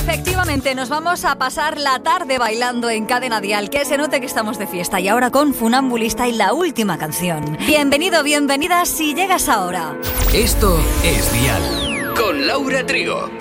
Efectivamente, nos vamos a pasar la tarde bailando en Cadena Dial, que se note que estamos de fiesta. Y ahora con Funambulista y la última canción. Bienvenido, bienvenida si llegas ahora. Esto es Dial con Laura Trigo.